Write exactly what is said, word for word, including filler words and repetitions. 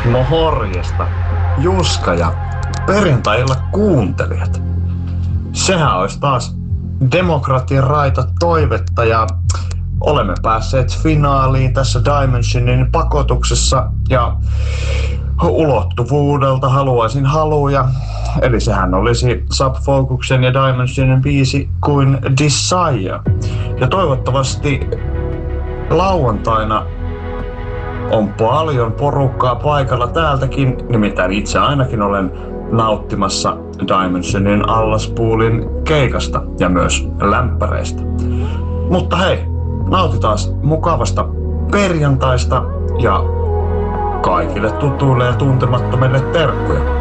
Morjesta, Juska ja perjantai-illan kuuntelijat. Sehän olisi taas demokratian raita toivetta ja olemme päässeet finaaliin tässä Dimensionin pakotuksessa ja ulottuvuudelta haluaisin haluja. Eli sehän olisi Subfocuksen ja Dimensionin biisi kuin Desire. Ja toivottavasti lauantaina on paljon porukkaa paikalla täältäkin, nimittäin itse ainakin olen nauttimassa Dimensionin Allaspoolin keikasta ja myös lämpäreistä. Mutta hei, nautitaan mukavasta perjantaista ja kaikille tutuille ja tuntemattomille terkkuja.